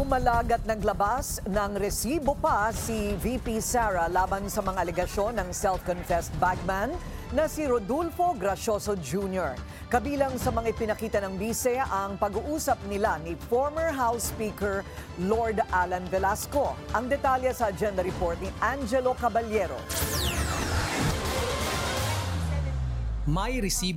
Bumalag at naglabas ng resibo pa si VP Sara laban sa mga alegasyon ng self-confessed bagman na si Rodolfo Gracioso Jr. Kabilang sa mga ipinakita ng bise ang pag-uusap nila ni former House Speaker Lord Alan Velasco. Ang detalye sa agenda report ni Angelo Caballero. May resibo